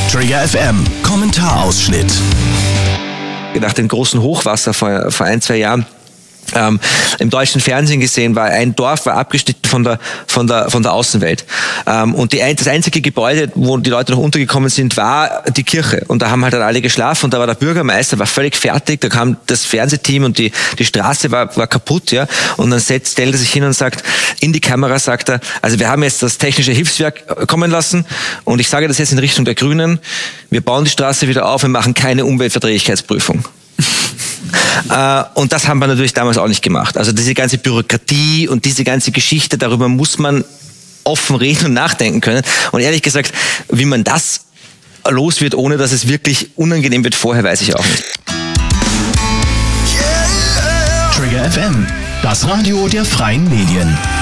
Trigger FM Kommentarausschnitt. Nach dem großen Hochwasser vor 1-2 Jahren im deutschen Fernsehen gesehen, war ein Dorf abgeschnitten von der Außenwelt. Und das einzige Gebäude, wo die Leute noch untergekommen sind, war die Kirche. Und da haben halt dann alle geschlafen und da war der Bürgermeister, war völlig fertig, da kam das Fernsehteam und die Straße war kaputt, ja. Und dann stellt er sich hin und sagt, in die Kamera sagt er, also wir haben jetzt das technische Hilfswerk kommen lassen und ich sage das jetzt in Richtung der Grünen, wir bauen die Straße wieder auf, wir machen keine Umweltverträglichkeitsprüfung. Und das haben wir natürlich damals auch nicht gemacht. Also diese ganze Bürokratie und diese ganze Geschichte, darüber muss man offen reden und nachdenken können. Und ehrlich gesagt, wie man das los wird, ohne dass es wirklich unangenehm wird vorher, weiß ich auch nicht. Trigger FM, das Radio der freien Medien.